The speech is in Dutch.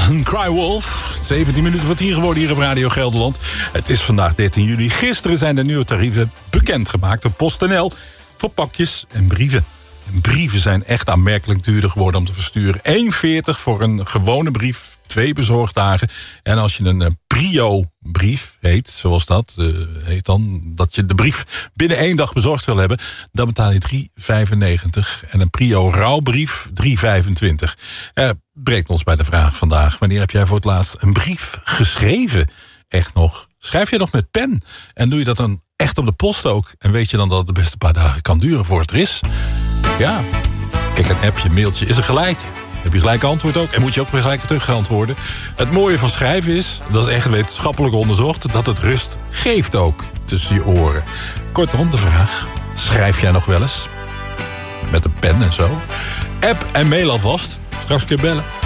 en Cry Wolf. 17 minuten voor 10 geworden hier op Radio Gelderland. Het is vandaag 13 juli. Gisteren zijn de nieuwe tarieven bekendgemaakt door PostNL voor pakjes en brieven. En brieven zijn echt aanmerkelijk duurder geworden om te versturen. 1,40 voor een gewone brief, 2 bezorgdagen. En als je een Prio-brief heet, zoals dat heet dan, dat je de brief binnen 1 dag bezorgd wil hebben, dan betaal je €3,95. En een Prio-rouwbrief €3,25. Brengt ons bij de vraag vandaag: wanneer heb jij voor het laatst een brief geschreven? Echt nog? Schrijf je nog met pen? En doe je dat dan echt op de post ook? En weet je dan dat het de beste paar dagen kan duren voor het er is? Ja, kijk, een appje, een mailtje, is er gelijk. Heb je gelijk antwoord ook? En moet je ook weer gelijk terug antwoorden. Het mooie van schrijven is, dat is echt wetenschappelijk onderzocht, dat het rust geeft ook tussen je oren. Kortom, de vraag: schrijf jij nog wel eens? Met een pen en zo? App en mail alvast. Straks kun je bellen.